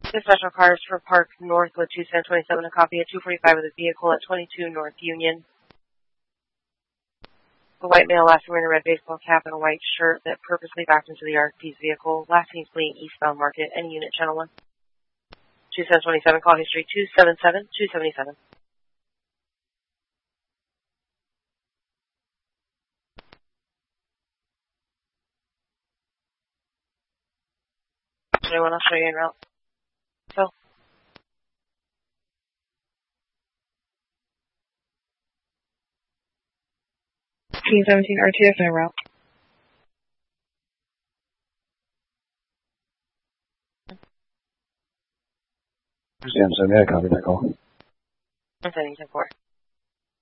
Dispatcher cars for Park North with 2727, a copy at 245 with a vehicle at 22 North Union. A white male last wearing a red baseball cap and a white shirt that purposely backed into the RFP's vehicle. Last seen fleeing eastbound Market. Any unit, channel 1. 2727, call history 277. Anyone else show you en route? So. Team 17 RTF en route. Sam, so yeah, copy that call. I'm sending 10-4.